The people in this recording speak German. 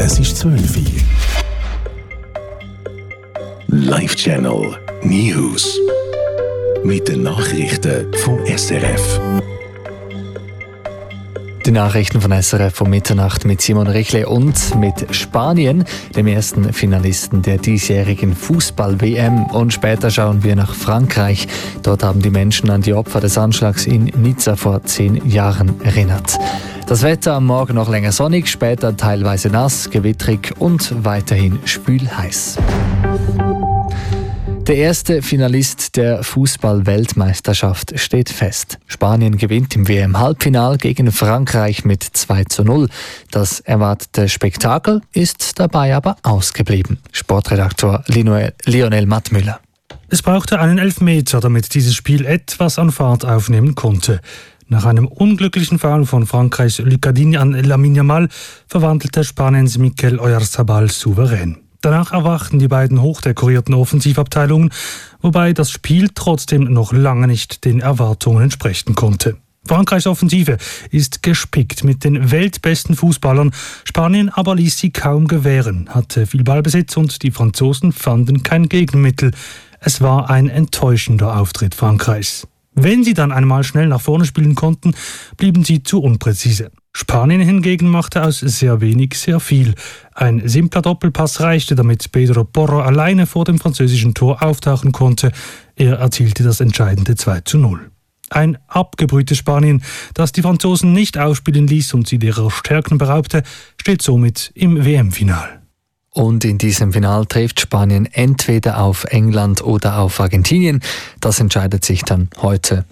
Es ist 12 Uhr. Live-Channel News. Mit den Nachrichten vom SRF. Die Nachrichten von SRF um Mitternacht mit Simon Richle und mit Spanien, dem ersten Finalisten der diesjährigen Fußball-WM. Und später schauen wir nach Frankreich. Dort haben die Menschen an die Opfer des Anschlags in Nizza vor 10 Jahren erinnert. Das Wetter am Morgen noch länger sonnig, später teilweise nass, gewittrig und weiterhin spülheiß. Der erste Finalist der Fußball-Weltmeisterschaft steht fest. Spanien gewinnt im WM-Halbfinal gegen Frankreich mit 2:0. Das erwartete Spektakel ist dabei aber ausgeblieben. Sportredaktor Lionel Mattmüller. Es brauchte einen Elfmeter, damit dieses Spiel etwas an Fahrt aufnehmen konnte. Nach einem unglücklichen Foul von Frankreichs Lucadini an Lamine Yamal verwandelte Spaniens Mikel Oyarzabal souverän. Danach erwachten die beiden hochdekorierten Offensivabteilungen, wobei das Spiel trotzdem noch lange nicht den Erwartungen entsprechen konnte. Frankreichs Offensive ist gespickt mit den weltbesten Fußballern, Spanien aber ließ sie kaum gewähren, hatte viel Ballbesitz und die Franzosen fanden kein Gegenmittel. Es war ein enttäuschender Auftritt Frankreichs. Wenn sie dann einmal schnell nach vorne spielen konnten, blieben sie zu unpräzise. Spanien hingegen machte aus sehr wenig sehr viel. Ein simpler Doppelpass reichte, damit Pedro Porro alleine vor dem französischen Tor auftauchen konnte. Er erzielte das entscheidende 2:0. Ein abgebrühtes Spanien, das die Franzosen nicht aufspielen ließ und sie ihrer Stärken beraubte, steht somit im WM-Final. Und in diesem Final trifft Spanien entweder auf England oder auf Argentinien. Das entscheidet sich dann heute